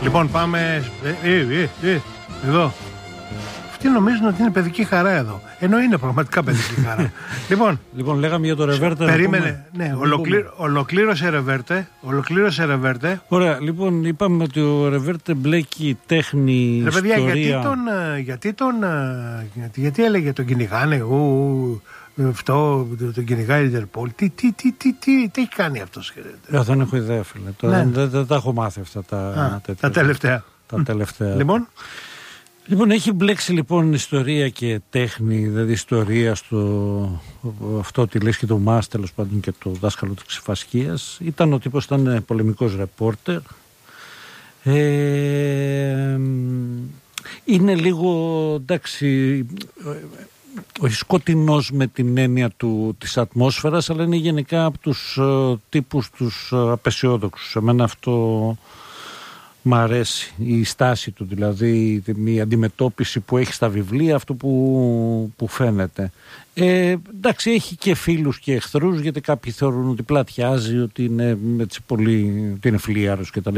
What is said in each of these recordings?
Λοιπόν, πάμε. Εδώ. Αυτοί νομίζουν ότι είναι παιδική χαρά εδώ. Ενώ είναι πραγματικά παιδική χαρά. Λοιπόν, λέγαμε για το Ρεβέρτε. Περίμενε. Ναι, ολοκλήρωσε Ρεβέρτε. Ωραία, λοιπόν, είπαμε ότι ο Ρεβέρτε μπλέκει τέχνη, ιστορία. Γιατί έλεγε τον κυνηγάνε, αυτό, τον κυνηγάει η Ιντερπολ. Τι έχει κάνει αυτός? Δεν έχω ιδέα, φίλε. Δεν τα έχω μάθει αυτά τα τελευταία. Λοιπόν, έχει μπλέξει λοιπόν ιστορία και τέχνη, δηλαδή ιστορία στο αυτό τη λες και το ΜΑΣ, τέλος πάντων, και το δάσκαλο της ξεφασκίας. Ο τύπος ήταν πολεμικός ρεπόρτερ. Είναι λίγο, εντάξει, όχι σκοτεινός με την έννοια της ατμόσφαιρας, αλλά είναι γενικά από τους τύπους τους απεσιόδοξους. Εμένα αυτό μ' αρέσει, η στάση του, δηλαδή η αντιμετώπιση που έχει στα βιβλία, αυτό που φαίνεται. Εντάξει, έχει και φίλους και εχθρούς, γιατί κάποιοι θεωρούν ότι πλατιάζει, ότι είναι έτσι πολύ, ότι είναι φλίαρος κτλ.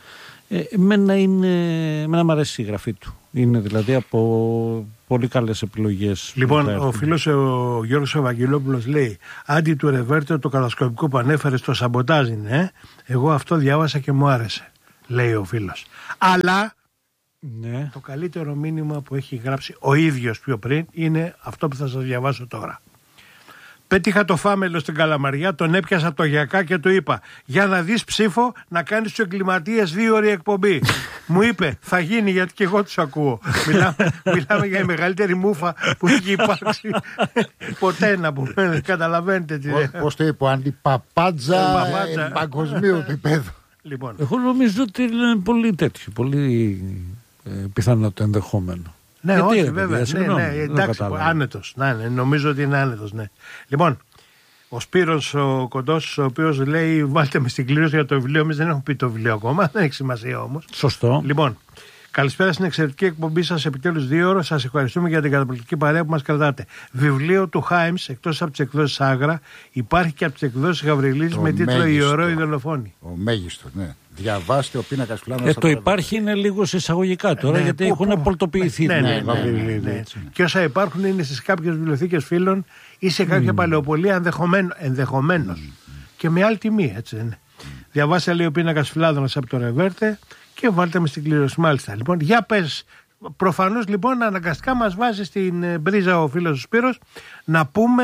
Εμένα μ' αρέσει η γραφή του. Είναι δηλαδή από πολύ καλές επιλογές. Λοιπόν, ο φίλος ο Γιώργος Ευαγγελόπουλος λέει: άντι του Ρεβέρτε το κατασκοπικό που ανέφερε στο σαμποτάζ είναι. Εγώ αυτό διάβασα και μου άρεσε, λέει ο φίλος. Αλλά ναι, το καλύτερο μήνυμα που έχει γράψει ο ίδιος πιο πριν είναι αυτό που θα σας διαβάσω τώρα. Πέτυχα το φάμελο στην Καλαμαριά, τον έπιασα το γιακά και του είπα: για να δεις ψήφο, να κάνεις τους εγκληματίες 2 ώρες εκπομπή. Μου είπε: θα γίνει, γιατί και εγώ τους ακούω. Μιλάμε για η μεγαλύτερη μούφα που έχει υπάρξει ποτέ, να πούμε. Καταλαβαίνετε τι. Πώς το είπε, αντιπαπάτζα παγκοσμίου επίπεδου. Λοιπόν. Εγώ νομίζω ότι είναι πολύ τέτοιο, πολύ πιθανό το ενδεχόμενο. Ναι, γιατί όχι, βέβαια. Ναι, εντάξει, άνετος. Νομίζω ότι είναι άνετος, ναι. Λοιπόν, ο Σπύρος ο Κοντός, ο οποίος λέει: βάλτε με στην κλήρωση για το βιβλίο. Εμείς δεν έχουμε πει το βιβλίο ακόμα, δεν έχει σημασία όμως. Σωστό. Λοιπόν, καλησπέρα στην εξαιρετική εκπομπή σας. Επιτέλους 2 ώρες. Σας ευχαριστούμε για την καταπληκτική παρέα που μας κρατάτε. Βιβλίο του Χάιμς, εκτός από τις εκδόσεις Άγρα, υπάρχει και από τις εκδόσεις Γαβριλίδης με τίτλο «Η ωραίοι δολοφόνοι». Ο μέγιστος, ναι. Διαβάστε ο πίνακας πλάνος. Το υπάρχει είναι λίγο σε εισαγωγικά τώρα, γιατί έχουν πολτοποιηθεί. Ναι. Και όσα υπάρχουν είναι στις κάποιες βιβλιοθήκες φίλων ή σε κάποια παλαιοπολία ενδεχομένως. Και με άλλη τιμή, έτσι δεν είναι. Διαβάστε, λέει, ο πίνακας Φλάδωνας από το Ρεβέρτε και βάλτε με στην κλήρωση. Μάλιστα. Λοιπόν, για πες. Προφανώς λοιπόν αναγκαστικά μας βάζει στην μπρίζα ο φίλος ο Σπύρος να πούμε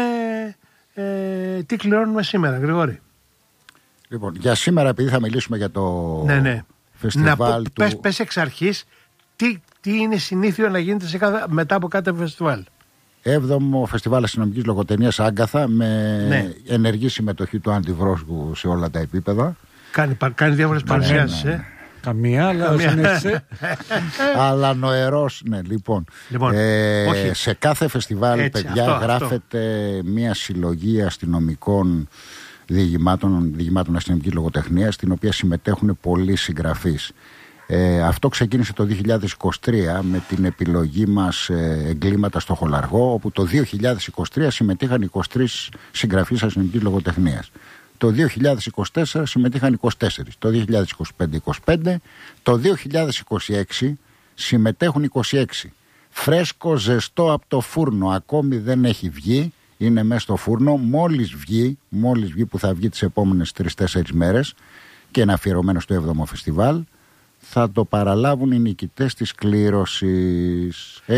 τι κληρώνουμε σήμερα, Γρηγόρη. Λοιπόν, για σήμερα, επειδή θα μιλήσουμε για το φεστιβάλ του... Πες εξ αρχής τι είναι συνήθιο να γίνεται μετά από κάθε φεστιβάλ. 7ο Φεστιβάλ Αστυνομικής Λογοτεχνίας Άγκαθα, με ενεργή συμμετοχή του Άντι Βρόσκου σε όλα τα επίπεδα. Κάνει διάφορες παρουσιάσεις, Καμία, αλλά αλλά νοερός, ναι, λοιπόν σε κάθε φεστιβάλ, έτσι, παιδιά, γράφεται μια συλλογή αστυνομικών διηγημάτων αστυνομικής λογοτεχνίας, στην οποία συμμετέχουν πολλοί συγγραφείς. Αυτό ξεκίνησε το 2023 με την επιλογή μας εγκλήματα στο Χολαργό, όπου το 2023 συμμετείχαν 23 συγγραφείς αστυνομικής λογοτεχνίας. Το 2024 συμμετείχαν 24, το 2025 25, το 2026 συμμετέχουν 26. Φρέσκο, ζεστό από το φούρνο, ακόμη δεν έχει βγει, είναι μέσα στο φούρνο, μόλις βγει που θα βγει τις επόμενες 3-4 μέρες και είναι αφιερωμένο στο 7ο φεστιβάλ, θα το παραλάβουν οι νικητές της κλήρωσης. 6985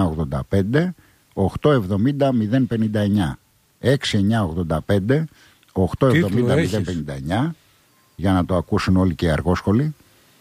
870 059 6985 870-059, για να το ακούσουν όλοι και οι αργόσχολοι.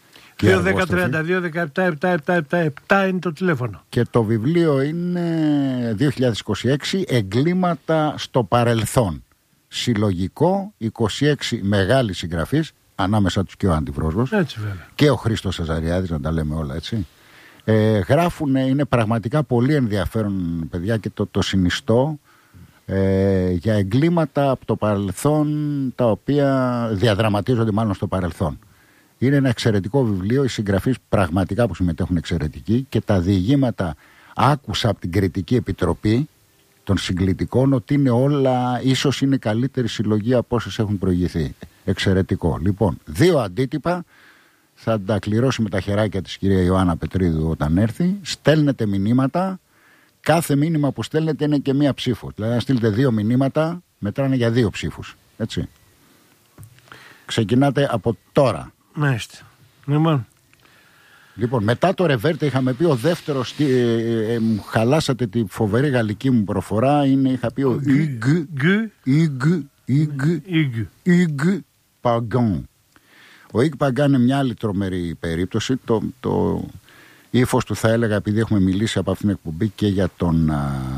2-10-32-17-7-7 είναι το τηλέφωνο. Και το βιβλίο είναι 2026 «Εγκλήματα στο παρελθόν». Συλλογικό, 26 μεγάλοι συγγραφείς, ανάμεσα τους και ο Άντι Βρόσκος και ο Χρήστος Σαζαριάδης, να τα λέμε όλα έτσι. Γράφουν, είναι πραγματικά πολύ ενδιαφέρον, παιδιά, και το συνιστώ, για εγκλήματα από το παρελθόν, τα οποία διαδραματίζονται μάλλον στο παρελθόν. Είναι ένα εξαιρετικό βιβλίο, οι συγγραφείς πραγματικά που συμμετέχουν εξαιρετικοί, και τα διηγήματα άκουσα από την Κριτική Επιτροπή των Συγκλητικών ότι είναι όλα, ίσως είναι καλύτερη συλλογή από όσες έχουν προηγηθεί. Εξαιρετικό. Λοιπόν, 2 αντίτυπα θα τα κληρώσει με τα χεράκια της κυρία Ιωάννα Πετρίδου όταν έρθει. Στέλνετε μηνύματα. Κάθε μήνυμα που στέλνετε είναι και μία ψήφο. Δηλαδή, αν στείλετε 2 μηνύματα, μετράνε για 2 ψήφους. Έτσι. Ξεκινάτε από τώρα. Μάλιστα. Λοιπόν, μετά το Ρεβέρτε είχαμε πει ο δεύτερος. Χαλάσατε τη φοβερή γαλλική μου προφορά. Είχα πει ο Hugues Pagan. Ο Hugues Pagan είναι μια άλλη τρομερή περίπτωση. Το ύφος του θα έλεγα, επειδή έχουμε μιλήσει από αυτήν την εκπομπή και για τον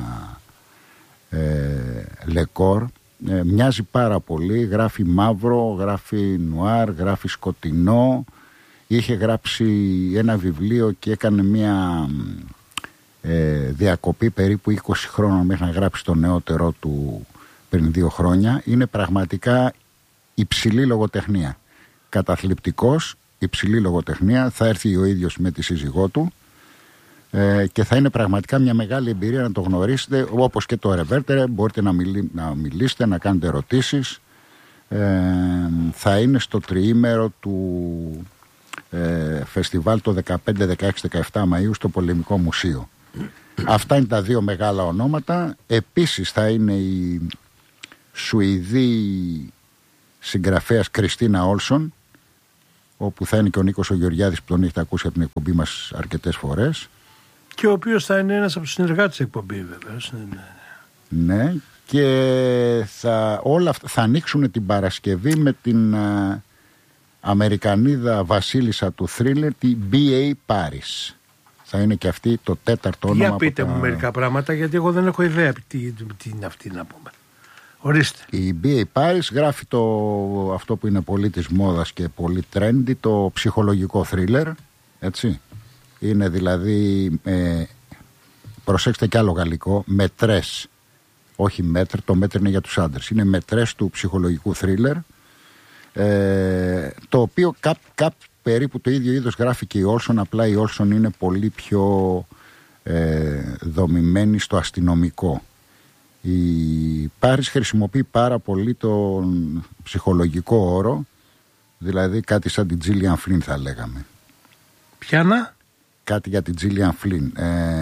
Λεκόρ, μοιάζει πάρα πολύ. Γράφει μαύρο, γράφει νουάρ, γράφει σκοτεινό. Είχε γράψει ένα βιβλίο και έκανε μια διακοπή περίπου 20 χρόνων μέχρι να γράψει το νεότερό του πριν 2 χρόνια. Είναι πραγματικά υψηλή λογοτεχνία. Καταθλιπτικός, υψηλή λογοτεχνία. Θα έρθει ο ίδιος με τη σύζυγό του και θα είναι πραγματικά μια μεγάλη εμπειρία να το γνωρίσετε, όπως και το Ρεβέρτερε. Μπορείτε να μιλήσετε, να κάνετε ερωτήσεις. Θα είναι στο τριήμερο του φεστιβάλ το 15, 16, 17 Μαΐου στο Πολεμικό Μουσείο. Αυτά είναι τα 2 μεγάλα ονόματα. Επίσης θα είναι η Σουηδή συγγραφέας Κριστίνα Όλσον, όπου θα είναι και ο Νίκος ο Γεωργιάδης που τον έχετε ακούσει από την εκπομπή μας αρκετές φορές. Και ο οποίος θα είναι ένας από τους συνεργάτες της εκπομπής, βέβαια. Ναι, και όλα αυτά θα ανοίξουν την Παρασκευή με την Αμερικανίδα βασίλισσα του θρίλερ, τη B.A. Paris. Θα είναι και αυτή το 4ο όνομα. Για πείτε μου μερικά πράγματα, γιατί εγώ δεν έχω ιδέα τι είναι αυτή να πούμε. Ορίστε. Η B.A. Paris γράφει αυτό που είναι πολύ της μόδας και πολύ trendy, το ψυχολογικό θρίλερ. Έτσι. Είναι δηλαδή, προσέξτε κι άλλο γαλλικό, μετρές. Όχι μέτρ, το μέτρ είναι για τους άντρες. Είναι μετρές του ψυχολογικού θρίλερ. Το οποίο περίπου το ίδιο είδος γράφει και η Όλσον, απλά η Όλσον είναι πολύ πιο δομημένη στο αστυνομικό. Η Πάρις χρησιμοποιεί πάρα πολύ τον ψυχολογικό όρο, δηλαδή κάτι σαν την Τζίλιαν Φλίν θα λέγαμε. Πιάνα? Κάτι για την Τζίλιαν Φλίν.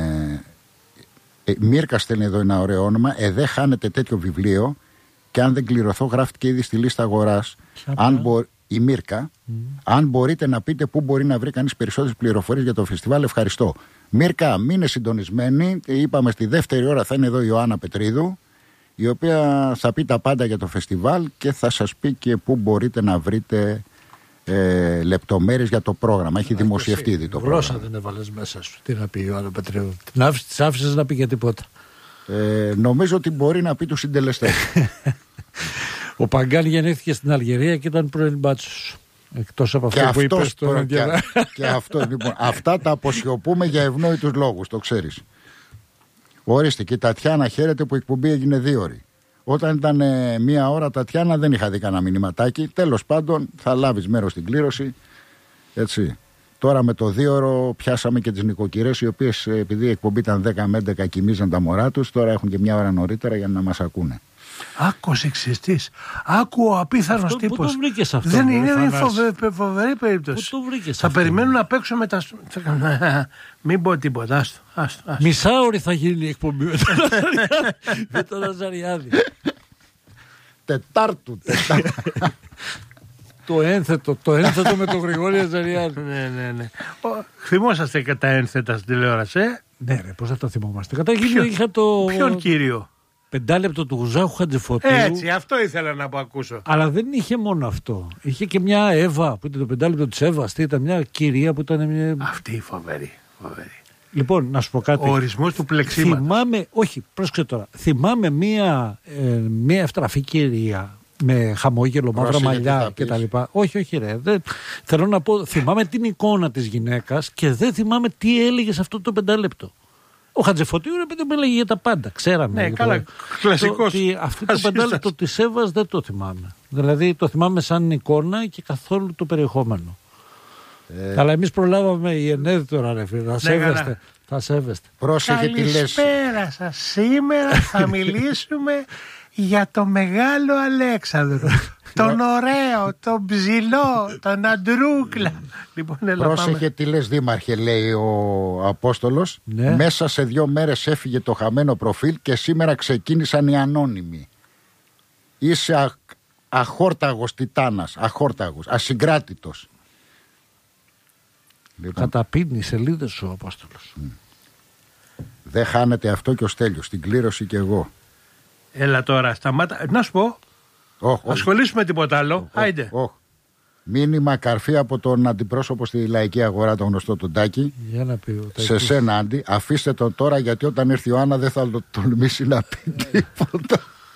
Μίρκα στέλνει εδώ ένα ωραίο όνομα. Δεν χάνετε τέτοιο βιβλίο και αν δεν κληρωθώ, γράφτηκε ήδη στη λίστα αγοράς. Η Μίρκα. Αν μπορείτε να πείτε πού μπορεί να βρει κανείς περισσότερες πληροφορίες για το φεστιβάλ, ευχαριστώ. Μίρκα, μείνε συντονισμένη. Είπαμε στη δεύτερη ώρα θα είναι εδώ η Ιωάννα Πετρίδου, η οποία θα πει τα πάντα για το φεστιβάλ και θα σας πει και πού μπορείτε να βρείτε λεπτομέρειες για το πρόγραμμα. Έχει δημοσιευτεί ήδη το πρόγραμμα. Γλώσσα δεν έβαλες μέσα σου. Τι να πει η Ιωάννα Πετρίδου? Της άφησες να πει για τίποτα? Νομίζω ότι μπορεί να πει τους συντελεστές. Ο Παγκάν γεννήθηκε στην Αλγερία και ήταν πρώην μπάτσος. Εκτός από αυτό που είπες τώρα. Και αυτό λοιπόν. Αυτά τα αποσιωπούμε για ευνόητους λόγους, το ξέρεις. Ορίστε, και η Τατιάνα χαίρεται που η εκπομπή έγινε 2 ώρες. Όταν ήταν 1 ώρα, Τατιάνα, δεν είχα δει κανένα μηνυματάκι. Τέλος πάντων, θα λάβεις μέρος στην κλήρωση. Έτσι. Τώρα με το 2ωρο πιάσαμε και τις νοικοκυρές, οι οποίες επειδή η εκπομπή ήταν 10 με 11 κοιμίζαν τα μωρά τους, τώρα έχουν και 1 ώρα νωρίτερα για να μας ακούνε. Άκου σεξιστής. Άκου ο απίθανος τύπος. Πού το βρήκες αυτό? Δεν είναι φοβερή περίπτωση. Πού το βρήκες θα αυτό? περιμένουν να παίξουν με τα... Μην πω τίποτα. Άστο. Μισάωρη θα γίνει η εκπομπή με τον Αζαριάδη. Τετάρτου. Το ένθετο με τον Γρηγόρη Αζαριάδη. Ναι. Θυμόσαστε και τα ένθετα στην τηλεόραση, Ναι, πώς θα τα θυμόμαστε? Καταρχήν είχα το... Ποιον κύριο? 5 λεπτό του Γουζάχου Χατζηφωτίου. Έτσι, αυτό ήθελα να ακούσω. Αλλά δεν είχε μόνο αυτό. Είχε και μια Εύα, που ήταν το 5 λεπτό της Εύας. Ήταν μια κυρία που ήταν μια... Αυτή η φοβερή. Λοιπόν, να σου πω κάτι. Ο ορισμός του πλεξίματος. Πρόσεξε τώρα. Θυμάμαι μια ευτραφή κυρία με χαμόγελο, μαύρα μαλλιά κτλ. Όχι ρε. Θέλω να πω, θυμάμαι την εικόνα της γυναίκας και δεν θυμάμαι τι έλεγε σε αυτό το 5 λεπτό. Ο Χατζηφωτίου ρε παιδί μου έλεγε για τα πάντα. Ξέραμε. Ναι, καλά, κλασικός. Αυτό το 5 λεπτό της Εύας δεν το θυμάμαι. Δηλαδή το θυμάμαι σαν εικόνα και καθόλου το περιεχόμενο. Αλλά εμείς προλάβαμε η Ενέδη τώρα ρε φίλε. Θα σέβεστε. Πρόσεχε τι λες. Καλησπέρα σας. Σήμερα θα μιλήσουμε για το μεγάλο Αλέξανδρο. Τον ωραίο, τον ψηλό, τον Αντρούκλα. Λοιπόν, πρόσεχε τι λες, Δήμαρχε, λέει ο Απόστολος. Ναι. Μέσα σε 2 μέρες έφυγε το χαμένο προφίλ και σήμερα ξεκίνησαν οι ανώνυμοι. Είσαι αχόρταγος τιτάνας, αχόρταγος, ασυγκράτητος. Λοιπόν. Καταπίνει σελίδες σου ο Απόστολος. Δεν χάνεται αυτό και ο Στέλιος, την κλήρωση και εγώ. Έλα τώρα, σταμάτα. Να σου πω. Ασχολήσουμε τίποτα άλλο. Άιντε. Μήνυμα καρφί από τον αντιπρόσωπο στη Λαϊκή Αγορά, τον γνωστό τον Τάκη. Για να πει, σε σένα, Άντι, αφήστε τον τώρα, γιατί όταν έρθει η Ιωάννα δεν θα το τολμήσει να πει τίποτα.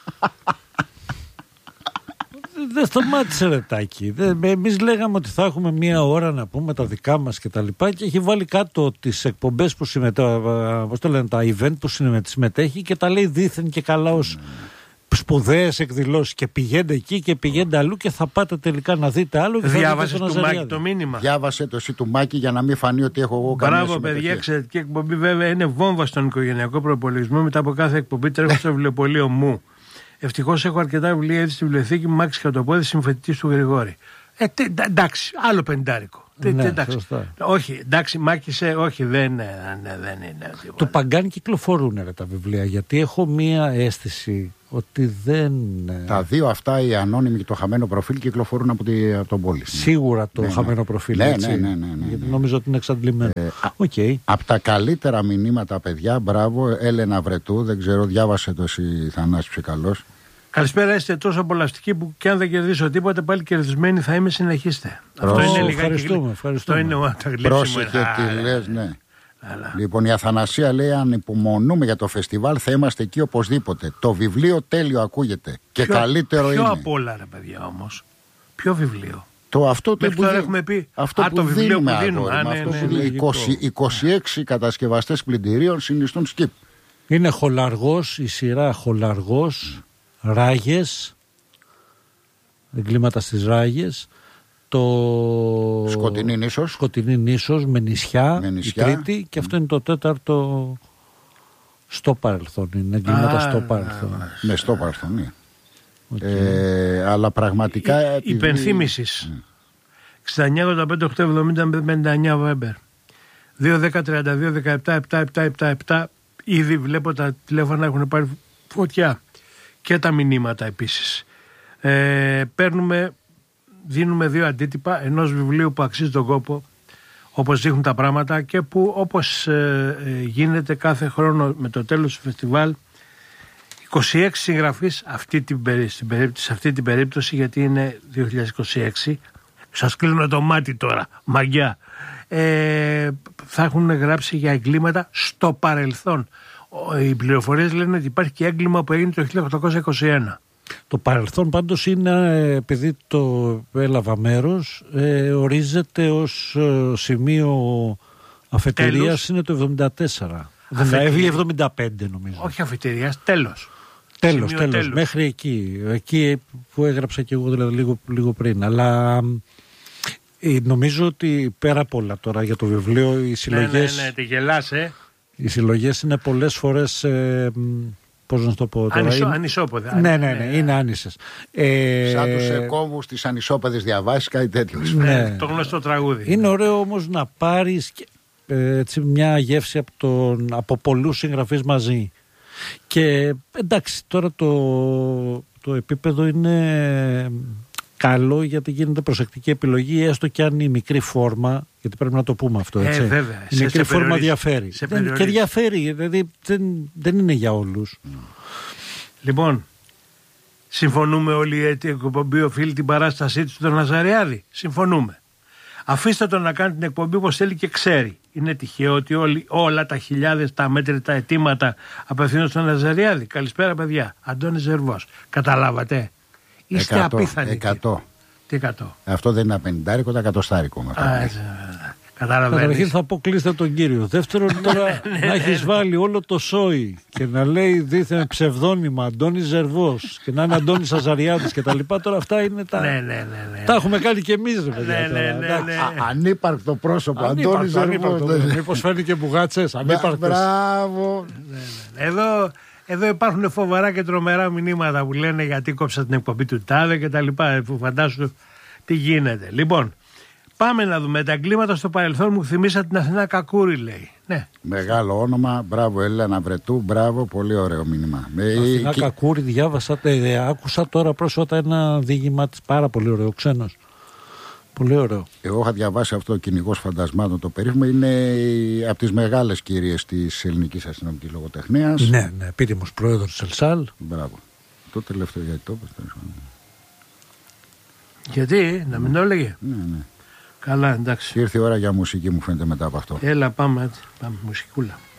Δεν σταμάτησε, ρε Τάκη. Εμείς λέγαμε ότι θα έχουμε 1 ώρα να πούμε τα δικά μας και τα λοιπά, και έχει βάλει κάτω τις εκπομπές που συμμετέχει, τα event που συμμετέχει, και τα λέει δήθεν και καλά ως σπουδαίες εκδηλώσεις, και πηγαίνετε εκεί και πηγαίνετε αλλού και θα πάτε τελικά να δείτε άλλο. Διάβασες του Μάκη το μήνυμα? Διάβασε το εσύ του Μάκη για να μην φανεί ότι έχω εγώ καμία συμμετοχή. Μπράβο παιδιά, εξαιρετική εκπομπή. Βέβαια είναι βόμβα στον οικογενειακό προπολογισμό. Μετά από κάθε εκπομπή τρέχω στο βιβλιοπωλείο μου. Ευτυχώς έχω αρκετά βιβλία έτσι στη βιβλιοθήκη μου. Μάκης Κατοπόδη, συμφοιτητής του Γρηγόρη. Εντάξει, άλλο 50. Ναι, όχι, εντάξει, Μάκησε, όχι, δεν είναι. Του Παγκάν κυκλοφορούν τα βιβλία, γιατί έχω μία αίσθηση ότι δεν. Τα 2 αυτά, οι ανώνυμοι και το χαμένο προφίλ, κυκλοφορούν από τον πόλη. Σίγουρα το χαμένο προφίλ. Ναι. Γιατί νομίζω ότι είναι εξαντλημένο. Από τα καλύτερα μηνύματα, παιδιά, μπράβο, Έλενα Βρετού, δεν ξέρω, διάβασε το εσύ, Θανάση Ψεκαλός. Καλησπέρα, είστε τόσο απολαυστικοί που και αν δεν κερδίσω τίποτε, πάλι κερδισμένοι θα είμαι, συνεχίστε. Αυτό είναι λιγάκι. Ευχαριστούμε. Πρόσεχε τι λες, ναι. Λοιπόν, η Αθανασία λέει: αν υπομονούμε για το φεστιβάλ, θα είμαστε εκεί οπωσδήποτε. Το βιβλίο τέλειο ακούγεται. Και καλύτερο είναι. Ποιο απ' όλα, ρε παιδιά, όμως? Ποιο βιβλίο? Αυτό που έχουμε πει. Το βιβλίο που δίνουμε. Αυτό που λέει 26 κατασκευαστές πλυντηρίων συνιστούν σκυπ. Είναι Χολαργός, η σειρά Χολαργός, Ράγες, εγκλήματα στις Ράγες. Το Σκοτεινή Νήσος με νησιά, η τρίτη, και αυτό είναι το 4ο στο παρελθόν. Είναι εγκλήματα στο παρελθόν. Ναι, στο παρελθόν, ναι. Αλλά πραγματικά υπενθύμησης 69-85-870-59 Βέμπερ 2-10-32-17-7-7-7. Ήδη βλέπω τα τηλέφωνα έχουν πάρει φωτιά, και τα μηνύματα επίσης. Δίνουμε 2 αντίτυπα ενός βιβλίου που αξίζει τον κόπο, όπως δείχνουν τα πράγματα, και που όπως γίνεται κάθε χρόνο με το τέλος του φεστιβάλ, 26 συγγραφείς σε αυτή την περίπτωση, γιατί είναι 2026, σας κλείνω το μάτι τώρα, μαγιά, θα έχουν γράψει για εγκλήματα στο παρελθόν. Οι πληροφορίες λένε ότι υπάρχει και έγκλημα που έγινε το 1821. Το παρελθόν πάντως είναι, επειδή το έλαβα μέρος, ορίζεται ως σημείο αφετηρίας, είναι το 74. Έβγαινε 75 νομίζω. Όχι αφετηρίας, τέλος. Τέλος, μέχρι εκεί που έγραψα και εγώ, δηλαδή λίγο πριν. Αλλά νομίζω ότι πέρα απ' όλα τώρα για το βιβλίο, οι συλλογές... Ναι, τη γελάς, Οι συλλογές είναι πολλές φορές... πώς να το πω τώρα, ανισόποδα. Ναι, είναι άνισες. Σαν τους εκόμβους της ανισόπεδες διαβάσεις, κάτι τέτοιο. Ναι, το γνωστό τραγούδι. Είναι ωραίο όμως να πάρεις έτσι μια γεύση από πολλούς συγγραφείς μαζί. Και εντάξει, τώρα το επίπεδο είναι καλό, γιατί γίνεται προσεκτική επιλογή, έστω και αν η μικρή φόρμα, γιατί πρέπει να το πούμε αυτό, έτσι. Βέβαια. Η μικρή φόρμα διαφέρει. Και διαφέρει, δηλαδή δεν είναι για όλους. Λοιπόν, συμφωνούμε όλοι η εκπομπή οφείλει την παράστασή του στον Ναζαριάδη. Συμφωνούμε. Αφήστε τον να κάνει την εκπομπή όπως θέλει και ξέρει. Είναι τυχαίο ότι όλα τα χιλιάδες, τα μέτρητα αιτήματα απευθύνονται στον Ναζαριάδη? Καλησπέρα παιδιά. Αντώνης Ζερβός. Καταλάβατε? Είστε απίθανοι. 100. Τι 100? Αυτό δεν είναι 50, τα 100. Καταρχήν θα πω κλείστε τον κύριο. Δεύτερον, τώρα να έχεις βάλει όλο το σόι και να λέει δίθεν ψευδόνυμα Αντώνης Ζερβός και να είναι Αντώνης Αζαριάδης και τα λοιπά. Τώρα αυτά είναι τα... Τα έχουμε κάνει και εμείς, ρε παιδιά. Ανύπαρκτο πρόσωπο, Αντώνης Ζερβός. Μήπως φέρνει και μπουγάτσες, ανύπαρκτες. Μπράβο. Εδώ υπάρχουν φοβερά και τρομερά μηνύματα που λένε γιατί κόψα την εκπομπή του Τάδε και τα λοιπά. Φαντάσου τι γίνεται. Λοιπόν, πάμε να δούμε. Τα εγκλήματα στο παρελθόν μου θυμίσαν την Αθηνά Κακούρη, λέει. Ναι. Μεγάλο όνομα. Μπράβο, Έλενα Βρετού. Μπράβο, πολύ ωραίο μήνυμα. Αθηνά Κακούρη, διάβασα, άκουσα τώρα πρόσφατα ένα διήγημα της, πάρα πολύ ωραίο, ξένος. Πολύ ωραίο. Εγώ είχα διαβάσει αυτό το Κυνηγός Φαντασμάτων, το περίφημο. Είναι από τις μεγάλες κυρίες της ελληνικής αστυνομικής λογοτεχνίας. Ναι, επίτιμος πρόεδρος της Ελσάλ. Μπράβο. Το τελευταίο γιατί το είπες. Γιατί, να μην το έλεγε. Ναι. Καλά, εντάξει. Ήρθε η ώρα για μουσική, μου φαίνεται, μετά από αυτό. Έλα, πάμε μουσικούλα.